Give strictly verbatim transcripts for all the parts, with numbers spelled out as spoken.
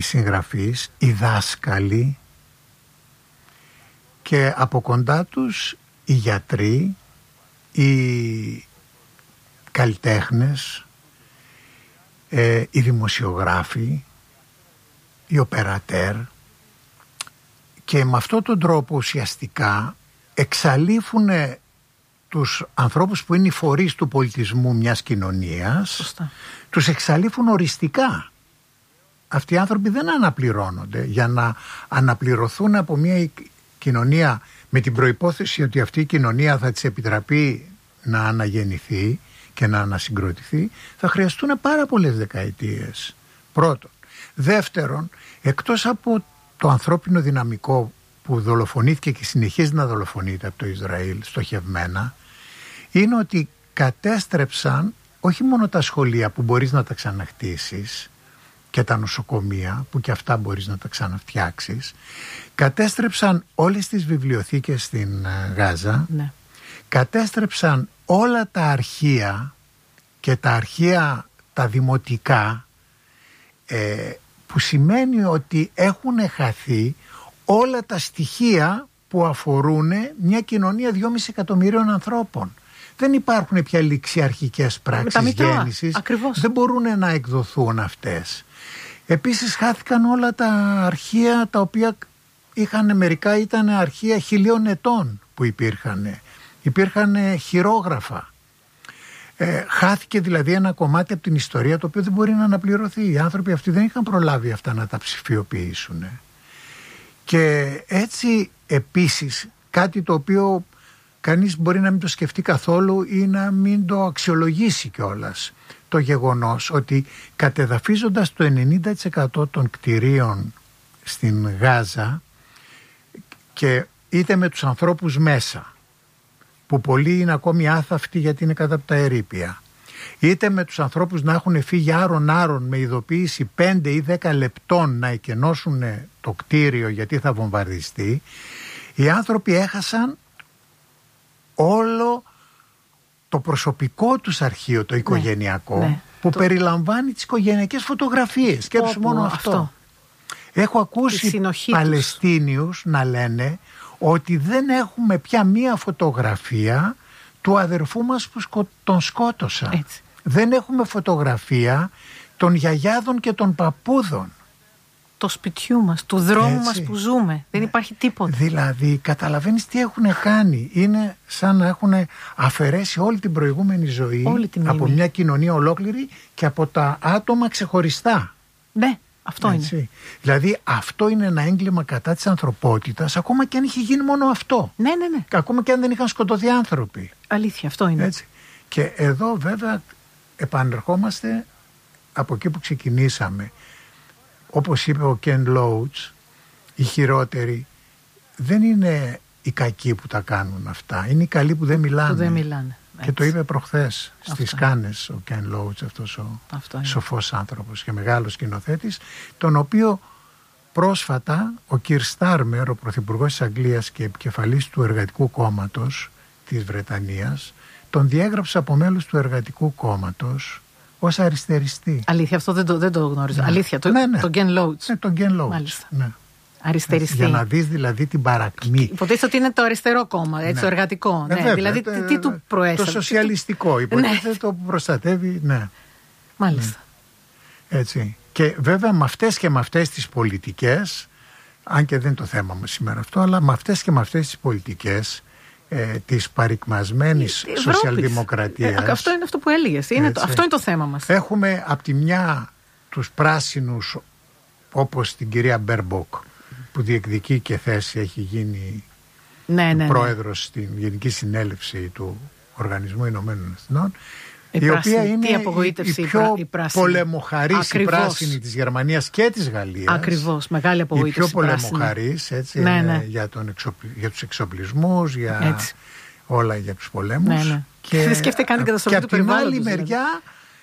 συγγραφείς, οι δάσκαλοι και από κοντά τους οι γιατροί, οι καλλιτέχνες, ε, οι δημοσιογράφοι, οι οπερατέρ, και με αυτόν τον τρόπο ουσιαστικά εξαλείφουν τους ανθρώπους που είναι οι φορείς του πολιτισμού μιας κοινωνίας. Σωστά. Τους εξαλείφουν οριστικά. Αυτοί οι άνθρωποι δεν αναπληρώνονται. Για να αναπληρωθούν από μια κοινωνία με την προϋπόθεση ότι αυτή η κοινωνία θα της επιτραπεί να αναγεννηθεί και να ανασυγκροτηθεί, θα χρειαστούν πάρα πολλές δεκαετίες. Πρώτον. Δεύτερον, εκτός από το ανθρώπινο δυναμικό που δολοφονήθηκε και συνεχίζει να δολοφονείται από το Ισραήλ στοχευμένα, είναι ότι κατέστρεψαν όχι μόνο τα σχολεία που μπορείς να τα ξαναχτίσεις και τα νοσοκομεία που και αυτά μπορείς να τα ξαναφτιάξεις, κατέστρεψαν όλες τις βιβλιοθήκες στην Γάζα, ναι. Κατέστρεψαν όλα τα αρχεία και τα αρχεία τα δημοτικά, ε, που σημαίνει ότι έχουν χαθεί όλα τα στοιχεία που αφορούν μια κοινωνία δυόμισι εκατομμυρίων ανθρώπων. Δεν υπάρχουν πια ληξιαρχικές πράξεις γέννησης. Ακριβώς. Δεν μπορούν να εκδοθούν αυτές. Επίσης χάθηκαν όλα τα αρχεία τα οποία είχαν, μερικά ήταν αρχεία χιλίων ετών που υπήρχαν. Υπήρχαν χειρόγραφα. Ε, χάθηκε δηλαδή ένα κομμάτι από την ιστορία το οποίο δεν μπορεί να αναπληρωθεί. Οι άνθρωποι αυτοί δεν είχαν προλάβει αυτά να τα ψηφιοποιήσουν. Και έτσι επίσης κάτι το οποίο κανείς μπορεί να μην το σκεφτεί καθόλου ή να μην το αξιολογήσει κιόλας, το γεγονός ότι κατεδαφίζοντας το ενενήντα τοις εκατό των κτηρίων στην Γάζα, και είτε με τους ανθρώπους μέσα, που πολλοί είναι ακόμη άθαυτοι γιατί είναι κάτω από τα ερείπια, είτε με τους ανθρώπους να έχουν φύγει άρον-άρον με ειδοποίηση πέντε ή δέκα λεπτών να εκενώσουν το κτίριο γιατί θα βομβαρδιστεί, οι άνθρωποι έχασαν όλο το προσωπικό τους αρχείο, το οικογενειακό, ναι, ναι, που το... περιλαμβάνει τις οικογενειακές φωτογραφίες. Σκέψου μόνο αυτό. αυτό. Έχω ακούσει Παλαιστίνιους να λένε ότι δεν έχουμε πια μία φωτογραφία του αδερφού μας που σκο... τον σκότωσαν. Έτσι. Δεν έχουμε φωτογραφία των γιαγιάδων και των παππούδων. Το σπιτιού μας, του δρόμου Έτσι. μας που ζούμε. Δεν υπάρχει τίποτα. Δηλαδή, καταλαβαίνεις τι έχουν κάνει. Είναι σαν να έχουν αφαιρέσει όλη την προηγούμενη ζωή από μια κοινωνία ολόκληρη και από τα άτομα ξεχωριστά. Ναι, αυτό Έτσι. είναι. Δηλαδή, αυτό είναι ένα έγκλημα κατά της ανθρωπότητας, ακόμα και αν είχε γίνει μόνο αυτό. Ναι, ναι, ναι. Ακόμα και αν δεν είχαν σκοτωθεί άνθρωποι. Αλήθεια, αυτό είναι. Έτσι. Και εδώ βέβαια επανερχόμαστε από εκεί που ξεκινήσαμε. Όπως είπε ο Κεν Λόουτς, οι χειρότεροι δεν είναι οι κακοί που τα κάνουν αυτά, είναι οι καλοί που δεν μιλάνε. Που δεν μιλάνε. Και έτσι. Το είπε προχθές στις Κάνες ο Κεν Λόουτς, αυτός ο σοφός άνθρωπος και μεγάλος σκηνοθέτης, τον οποίο πρόσφατα ο Κιρ Στάρμερ, ο πρωθυπουργός της Αγγλίας και επικεφαλής του Εργατικού Κόμματος της Βρετανίας, τον διέγραψε από μέλος του Εργατικού Κόμματος ως αριστεριστή. Αλήθεια, αυτό δεν το, δεν το γνώριζα. Ναι. Αλήθεια, το, ναι, ναι. τον Ken Loach. Ναι, τον Ken Loach. Μάλιστα. Ναι. Αριστεριστή. Για να δεις δηλαδή την παρακμή. Υποτίθεται ότι είναι το αριστερό κόμμα, έτσι, ναι. το εργατικό. Ναι, ναι. Βέβαια, δηλαδή, το, τι, τι του προέσταται. Το σοσιαλιστικό, υποτίθεται ναι. το που προστατεύει, ναι. Μάλιστα. Ναι. Έτσι. Και βέβαια με αυτές και με αυτές τις πολιτικές, αν και δεν είναι το θέμα μας σήμερα αυτό, αλλά με αυτές και με αυτές τις πολιτικές, Ε, της παρικμασμένης σοσιαλδημοκρατίας. Ε, αυτό είναι αυτό που έλεγες. Είναι το, αυτό είναι το θέμα μας. Έχουμε από τη μια τους πράσινους, όπως την κυρία Μπέρμποκ, που διεκδικεί και θέση, έχει γίνει ναι, ναι, πρόεδρος ναι. στην Γενική Συνέλευση του Οργανισμού Ηνωμένων Εθνών, η, η πράσινη, οποία είναι η, η πιο η πολεμοχαρής η πράσινη της Γερμανίας και της Γαλλίας. Ακριβώς, μεγάλη απογοήτευση. Η πιο πολεμοχαρής, έτσι, ναι, ναι. για, τον εξοπλι... για τους εξοπλισμούς, για έτσι. όλα για τους πολέμους. Ναι, ναι. Και, δεν σκέφτεται καν την καταστροφή του περιβάλλοντος. Και από την άλλη μεριά,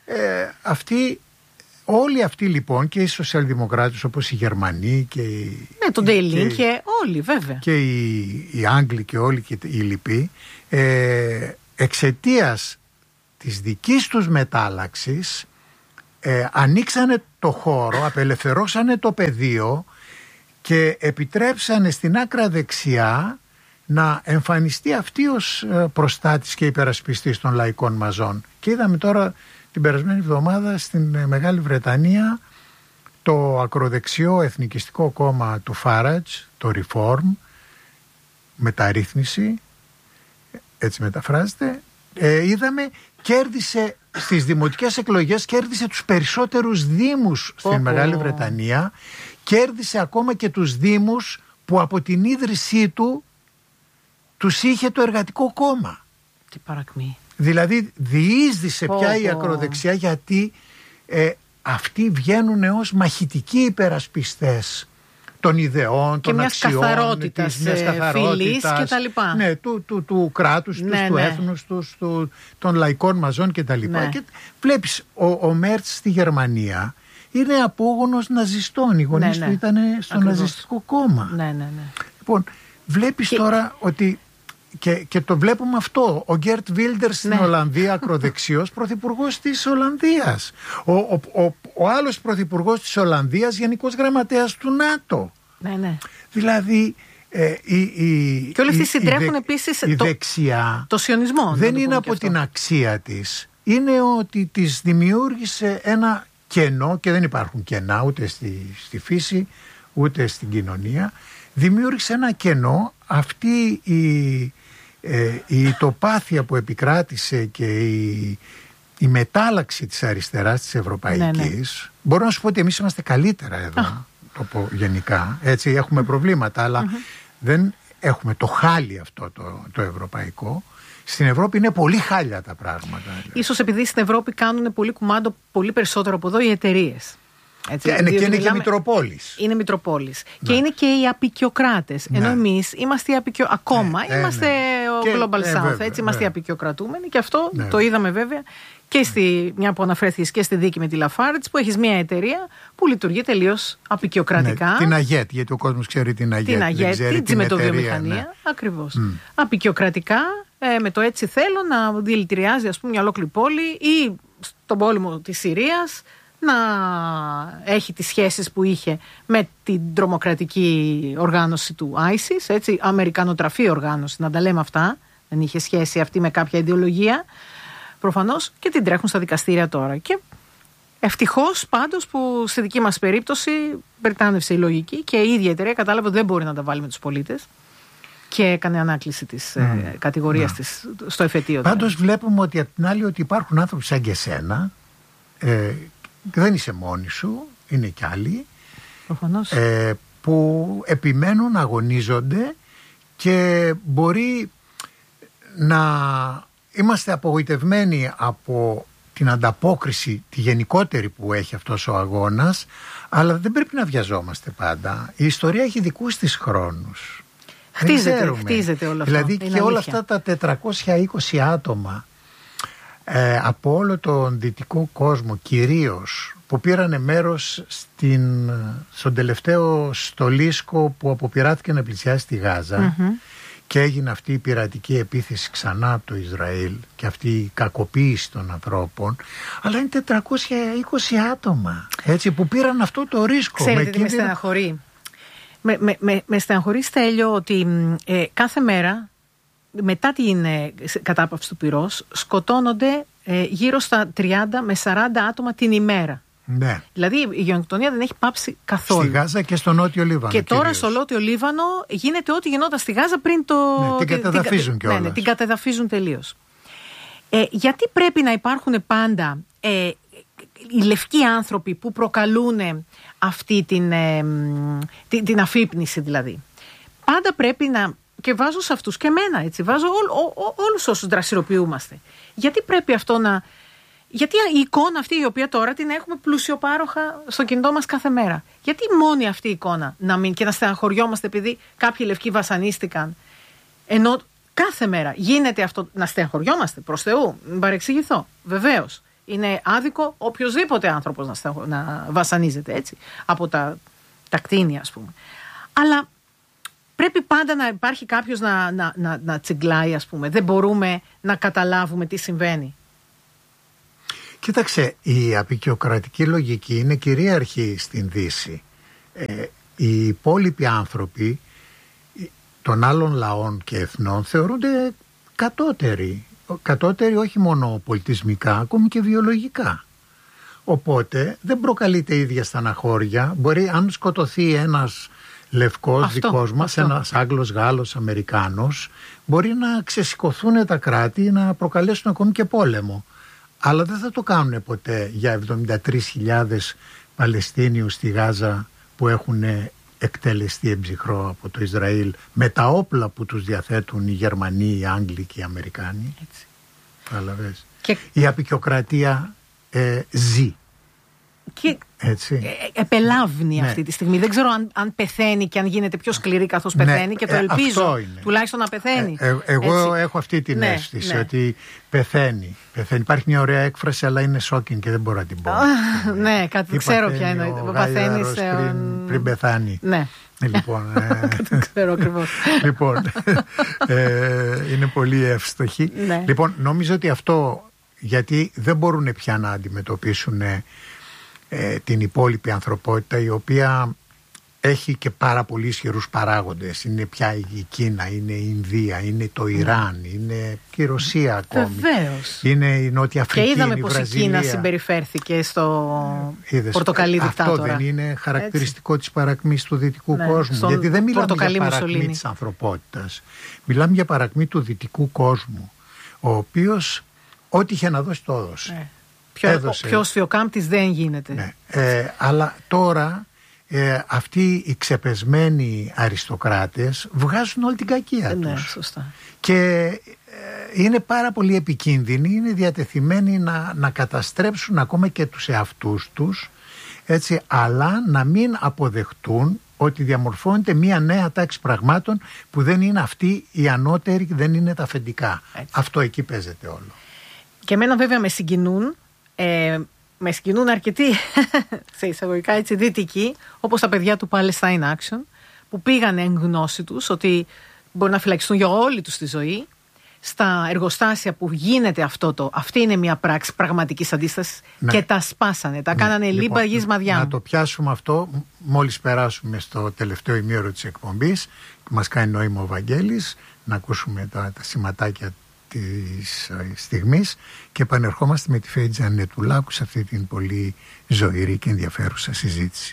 ε, αυτοί, όλοι αυτοί λοιπόν, και οι σοσιαλδημοκράτες όπως οι Γερμανοί και οι... Ναι, τον Ντέιλιν και, και όλοι βέβαια. Και οι, οι Άγγλοι και όλοι και οι λοιποί, ε, εξαιτίας της δικής τους μετάλλαξης ε, ανοίξανε το χώρο, απελευθερώσανε το πεδίο και επιτρέψανε στην άκρα δεξιά να εμφανιστεί αυτή ως προστάτης και υπερασπιστής των λαϊκών μαζών. Και είδαμε τώρα την περασμένη εβδομάδα στην Μεγάλη Βρετανία το ακροδεξιό εθνικιστικό κόμμα του Farage, το Reform, μεταρρύθμιση, έτσι μεταφράζεται, ε, είδαμε κέρδισε στις δημοτικές εκλογές, κέρδισε τους περισσότερους δήμους στην oh, Μεγάλη oh. Βρετανία, κέρδισε ακόμα και τους δήμους που από την ίδρυσή του τους είχε το Εργατικό Κόμμα. Τι παρακμή. Δηλαδή διείσδησε oh, πια η oh. ακροδεξιά, γιατί ε, αυτοί βγαίνουν ως μαχητικοί υπερασπιστές των ιδεών, και των μιας αξιών, καθαρότητας, της, μιας καθαρότητας και τα λοιπά. Ναι, του, του, του κράτους, ναι, τους, ναι. του έθνους, τους, του, των λαϊκών μαζών και τα λοιπά. Ναι. Και βλέπεις, ο, ο Μέρτς στη Γερμανία είναι απόγονος ναζιστών. Οι γονείς ναι, ναι. του ήταν στο Ακριβώς. ναζιστικό κόμμα. Ναι, ναι, ναι. Λοιπόν, βλέπεις και... τώρα ότι... Και, και το βλέπουμε αυτό. Ο Γκέρτ Βίλντερ στην ναι. Ολλανδία, ακροδεξιός πρωθυπουργός της Ολλανδίας. Ο, ο, ο, ο άλλος πρωθυπουργός της Ολλανδίας, γενικός γραμματέας του ΝΑΤΟ. Ναι, ναι. Δηλαδή. Ε, η, η, και όλοι αυτοί η, συντρέχουν η, επίσης η το, δεξιά. Το σιωνισμό. Δεν είναι από την αξία της. Είναι ότι της δημιούργησε ένα κενό, και δεν υπάρχουν κενά ούτε στη, στη φύση ούτε στην κοινωνία. Δημιούργησε ένα κενό. Αυτή η Ε, η τοπάθεια που επικράτησε και η, η μετάλλαξη της αριστεράς της ευρωπαϊκής, ναι, ναι. μπορώ να σου πω ότι εμείς είμαστε καλύτερα εδώ, ah. το πω γενικά, έτσι έχουμε προβλήματα, αλλά mm-hmm. δεν έχουμε το χάλι αυτό το, το ευρωπαϊκό. Στην Ευρώπη είναι πολύ χάλια τα πράγματα. Ίσως επειδή στην Ευρώπη κάνουν πολύ κουμάντο, πολύ περισσότερο από εδώ οι εταιρείες. Έτσι, και, και είναι και Μητροπόλης. Είναι Μητροπόλης. Ναι. Και είναι και οι απικιοκράτες. Ναι. Ενώ εμείς είμαστε οι απικιο... ακόμα ναι, είμαστε ναι. ο και, Global ε, South. Βέβαια, έτσι, είμαστε οι απικιοκρατούμενοι. Και αυτό ναι. το είδαμε βέβαια και στη, μια που αναφέρθηκες και στη δίκη με τη Λαφάρτς, που έχεις μια εταιρεία που λειτουργεί τελείως απικιοκρατικά. Ναι, την Αγέτ, γιατί ο κόσμος ξέρει την Αγέτ. Την Αγέτ, την τσιμεντοβιομηχανία. Ναι. Ακριβώς. Mm. Απικιοκρατικά, ε, με το έτσι θέλω να δηλητηριάζει, ας πούμε, μια ολόκληρη πόλη ή στον πόλεμο της Συρίας να έχει τις σχέσεις που είχε με την τρομοκρατική οργάνωση του άισις, έτσι, αμερικανοτραφή οργάνωση, να τα λέμε αυτά, δεν είχε σχέση αυτή με κάποια ιδεολογία, προφανώς, και την τρέχουν στα δικαστήρια τώρα. Και ευτυχώς πάντως που στη δική μας περίπτωση περτάνευσε η λογική και η ίδια εταιρεία κατάλαβε ότι δεν μπορεί να τα βάλει με τους πολίτες και έκανε ανάκληση της mm. ε, κατηγορίας mm. της στο εφετείο. Πάντως δηλαδή. Βλέπουμε ότι απ' την άλλη ότι υπάρχουν άνθρωποι σαν και εσένα, ε, δεν είσαι μόνη σου, είναι κι άλλοι ε, που επιμένουν, αγωνίζονται και μπορεί να είμαστε απογοητευμένοι από την ανταπόκριση τη γενικότερη που έχει αυτός ο αγώνας, αλλά δεν πρέπει να βιαζόμαστε πάντα. Η ιστορία έχει δικούς της χρόνους. Χτίζεται, χτίζεται όλο αυτό. Δηλαδή είναι και όλα αλήθεια. αυτά τα τετρακόσια είκοσι άτομα ε, από όλο τον δυτικό κόσμο κυρίως, που πήρανε μέρος στην, στον τελευταίο στολίσκο που αποπειράθηκε να πλησιάσει τη Γάζα mm-hmm. και έγινε αυτή η πειρατική επίθεση ξανά από το Ισραήλ και αυτή η κακοποίηση των ανθρώπων, αλλά είναι τετρακόσια είκοσι άτομα, έτσι, που πήραν αυτό το ρίσκο. Ξέρετε με τι με στεναχωρεί. Με, με, με, με στεναχωρεί, Στέλιο, ότι ε, κάθε μέρα μετά την ε, κατάπαυση του πυρός σκοτώνονται ε, γύρω στα τριάντα με σαράντα άτομα την ημέρα. Ναι. Δηλαδή η γενοκτονία δεν έχει πάψει καθόλου. Στη Γάζα και στο Νότιο Λίβανο. Και τώρα κυρίως. στο Νότιο Λίβανο γίνεται ό,τι γινόταν στη Γάζα πριν το. Ναι, την κατεδαφίζουν την, κιόλας. Ναι, ναι, την κατεδαφίζουν τελείως. Ε, γιατί πρέπει να υπάρχουν πάντα ε, οι λευκοί άνθρωποι που προκαλούν αυτή την, ε, την, την αφύπνιση δηλαδή. Πάντα πρέπει να. Και βάζω σε αυτούς και εμένα, έτσι. Βάζω ό, ό, ό, όλους όσους δραστηριοποιούμαστε. Γιατί πρέπει αυτό να. Γιατί η εικόνα αυτή η οποία τώρα την έχουμε πλουσιοπάροχα στο κινητό μας κάθε μέρα. Γιατί μόνη αυτή η εικόνα να μην, και να στεναχωριόμαστε επειδή κάποιοι λευκοί βασανίστηκαν. Ενώ κάθε μέρα γίνεται αυτό, να στεναχωριόμαστε προς Θεού, μην παρεξηγηθώ. Βεβαίως. Είναι άδικο οποιοδήποτε άνθρωπος να, στεναχω... να βασανίζεται, έτσι. Από τα, τα κτίνια, ας πούμε. Αλλά πρέπει πάντα να υπάρχει κάποιος να, να, να, να τσιγκλάει, ας πούμε. Δεν μπορούμε να καταλάβουμε τι συμβαίνει. Κοίταξε, η απεικιοκρατική λογική είναι κυρίαρχη στην Δύση. Ε, οι υπόλοιποι άνθρωποι των άλλων λαών και εθνών θεωρούνται κατώτεροι. Κατώτεροι όχι μόνο πολιτισμικά, ακόμη και βιολογικά. Οπότε δεν προκαλείται η ίδια στεναχώρια. Μπορεί, αν σκοτωθεί ένας λευκός αυτό, δικός μας, αυτό. ένας Άγγλος, Γάλλος, Αμερικάνος, μπορεί να ξεσηκωθούν τα κράτη, να προκαλέσουν ακόμη και πόλεμο. Αλλά δεν θα το κάνουν ποτέ για εβδομήντα τρεις χιλιάδες Παλαιστίνιους στη Γάζα που έχουν εκτελεστεί εμψυχρό από το Ισραήλ με τα όπλα που τους διαθέτουν οι Γερμανοί, οι Άγγλοι και οι Αμερικάνοι. Έτσι. Και... Η απεικιοκρατία ε, ζει. Και έτσι. Ε, επελάβνει ναι. αυτή τη στιγμή. Δεν ξέρω αν, αν πεθαίνει και αν γίνεται πιο σκληρή καθώς πεθαίνει ναι, και το ελπίζω ε, τουλάχιστον να πεθαίνει. Ε, ε, εγώ έτσι. έχω αυτή την ναι, αίσθηση ναι. ότι πεθαίνει. πεθαίνει. Υπάρχει μια ωραία έκφραση, αλλά είναι shocking και δεν μπορώ να την πω. ναι, κάτι ξέρω ποια είναι. Ο Γάιδαρος πριν, πριν, πριν πεθάνει. Ναι. Λοιπόν, ε, το ξέρω ακριβώς. λοιπόν ε, είναι πολύ εύστοχη. Ναι. Λοιπόν, νομίζω ότι αυτό, γιατί δεν μπορούν πια να αντιμετωπίσουν Ε, την υπόλοιπη ανθρωπότητα, η οποία έχει και πάρα πολύ ισχυρούς παράγοντες. Είναι πια η Κίνα, είναι η Ινδία, είναι το Ιράν, είναι και η Ρωσία ακόμη. Βεβαίως. Είναι η Νότια Αφρική, και είδαμε η πως Βραζιλία. η Κίνα συμπεριφέρθηκε στο Είδες, πορτοκαλί δικτάτορα. Αυτό δεν είναι χαρακτηριστικό έτσι. της παρακμής του δυτικού ναι, κόσμου. Γιατί δεν μιλάμε για παρακμή Μουσολίνη. της ανθρωπότητας. Μιλάμε για παρακμή του δυτικού κόσμου, ο οποίος ό,τι είχε να δώσει το έδωσε. Ναι. Πιο, πιο σφιοκάμπτης δεν γίνεται. Ναι. Ε, αλλά τώρα ε, αυτοί οι ξεπεσμένοι αριστοκράτες βγάζουν όλη την κακία ναι, τους. Σωστά. Και ε, είναι πάρα πολύ επικίνδυνοι, είναι διατεθειμένοι να, να καταστρέψουν ακόμα και τους εαυτούς τους, έτσι, αλλά να μην αποδεχτούν ότι διαμορφώνεται μια νέα τάξη πραγμάτων που δεν είναι αυτή η ανώτερη, δεν είναι τα αφεντικά. Έτσι. Αυτό εκεί παίζεται όλο. Και εμένα βέβαια με συγκινούν Ε, με συγκινούν αρκετοί σε εισαγωγικά έτσι δυτικοί, όπως τα παιδιά του Palestine Action, που πήγανε εν γνώση τους ότι μπορεί να φυλακιστούν για όλη τους τη ζωή στα εργοστάσια που γίνεται αυτό το, αυτή είναι μια πράξη πραγματικής αντίστασης ναι. και τα σπάσανε, τα ναι. κάνανε λοιπόν, λίμπα γης μαδιά. Να το πιάσουμε αυτό μόλις περάσουμε στο τελευταίο ημίωρο της εκπομπής που μας κάνει νόημα ο Βαγγέλης, να ακούσουμε τα, τα σηματάκια της στιγμής και επανερχόμαστε με τη Φέιτζα Ανετουλάκου σε αυτή την πολύ ζωηρή και ενδιαφέρουσα συζήτηση.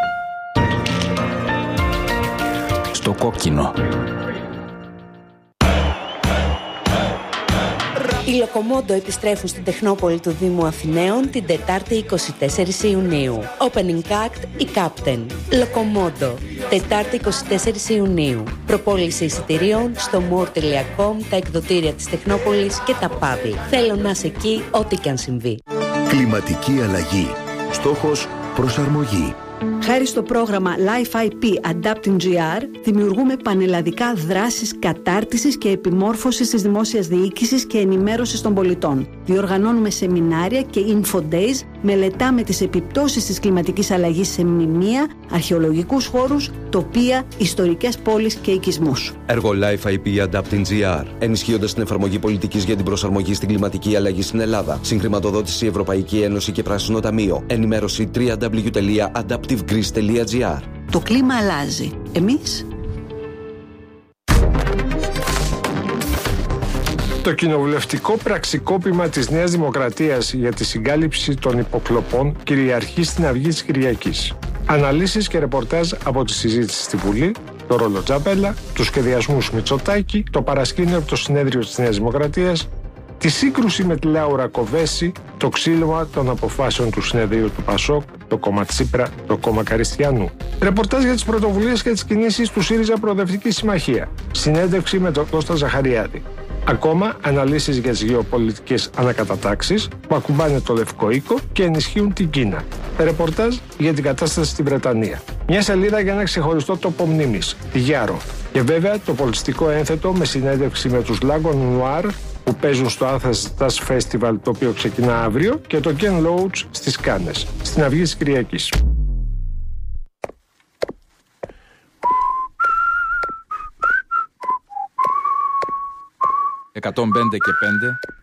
Στο κόκκινο. Οι Λοκομόντο επιστρέφουν στην Τεχνόπολη του Δήμου Αθηναίων την Τετάρτη εικοστή τέταρτη Ιουνίου. Opening act η Captain. Λοκομόντο. Τετάρτη εικοστή τέταρτη Ιουνίου. Προπόληση εισιτηρίων στο more τελεία com, τα εκδοτήρια της Τεχνόπολης και τα παύλα. Θέλω να είσαι εκεί ό,τι και αν συμβεί. Κλιματική αλλαγή. Στόχος προσαρμογή. Χάρη στο πρόγραμμα Life άι πι Adapting τζι αρ δημιουργούμε πανελλαδικά δράσεις κατάρτισης και επιμόρφωσης της δημόσιας διοίκησης και ενημέρωσης των πολιτών. Διοργανώνουμε σεμινάρια και info days, μελετάμε τις επιπτώσεις της κλιματικής αλλαγής σε μνημεία, αρχαιολογικούς χώρους, τοπία, ιστορικές πόλεις και οικισμούς. Έργο Life άι πι Adapting τζι αρ, ενισχύοντας την εφαρμογή πολιτικής για την προσαρμογή στην κλιματική αλλαγή στην Ελλάδα. Συγχρηματοδότηση Ευρωπαϊκή Ένωση και Πράσινο Ταμείο. Ενημέρωση double-u double-u double-u τελεία adaptive greece τελεία τζι αρ. Το κλίμα αλλάζει. Εμείς... Το κοινοβουλευτικό πραξικόπημα της Νέας Δημοκρατίας για τη συγκάλυψη των υποκλοπών κυριαρχεί στην αυγή της Κυριακής. Αναλύσεις και ρεπορτάζ από τη συζήτηση στη Βουλή, το ρόλο Τζαπέλα, τους σχεδιασμούς Μητσοτάκη, το παρασκήνιο από το συνέδριο της Νέας Δημοκρατίας, τη σύγκρουση με τη Λάουρα Κοβέση, το ξύλωμα των αποφάσεων του συνεδρίου του Πασόκ, το κόμμα Τσίπρα, το κόμμα Καριστιανού. Ρεπορτάζ για τις πρωτοβουλίες και τις κινήσεις του ΣΥΡΙΖΑ Προοδευτική Συμμαχία. Συνέντευξη με τον Κώστα Ζαχαριάδη. Ακόμα αναλύσεις για τις γεωπολιτικές ανακατατάξεις που ακουμπάνε το Λευκό Οίκο και ενισχύουν την Κίνα. Ρεπορτάζ για την κατάσταση στην Βρετανία. Μια σελίδα για ένα ξεχωριστό τόπο μνήμης, τη Γιάρο. Και βέβαια το πολιτιστικό ένθετο με συνέντευξη με τους Lagon Noir που παίζουν στο Athens Jazz Festival, το οποίο ξεκινά αύριο, και το Ken Loach στις Κάνες, στην αυγή της Κυριακής. εκατόν πέντε και πέντε